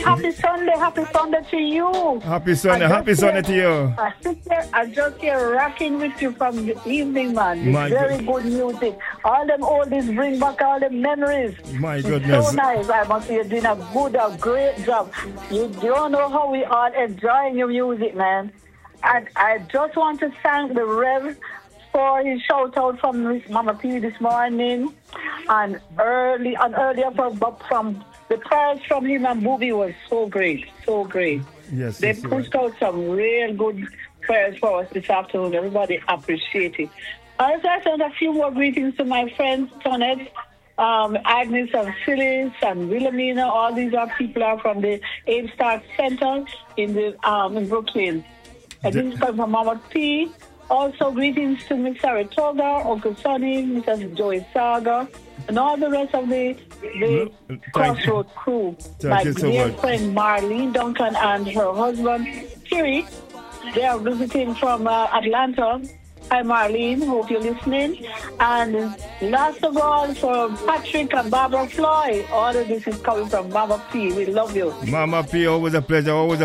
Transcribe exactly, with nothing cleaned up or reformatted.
happy Sunday, happy Sunday to you. Happy Sunday, happy Sunday to you. I sit here, I just here rocking with you from the evening, man. My very good. good music. All them oldies bring back all the memories. My It's goodness. so nice. I must say you're doing a good, a great job. You don't know how we are enjoying your music, man. And I just want to thank the Rev for his shout out from Miss Mama P this morning, and early and earlier from from the prayers from him and Booby was so great, so great. Yes, They yes, pushed right. out some real good prayers for us this afternoon. Everybody appreciate it. I also send a few more greetings to my friends, Tonette, um, Agnes and Phyllis and Wilhelmina. All these are people are from the Abe Stark Center in the um, in Brooklyn. And this is from Mama P. Also, greetings to Miss Saratoga, Uncle Sonny, Missus Joey Saga, and all the rest of the, the Thank Crossroad crew. Thank My you so dear much. friend Marlene Duncan and her husband, Thierry. They are visiting from uh, Atlanta. Hi, Marlene. Hope you're listening. And last of all, for Patrick and Barbara Floyd, all of this is coming from Mama P. We love you. Mama P, always a pleasure, always a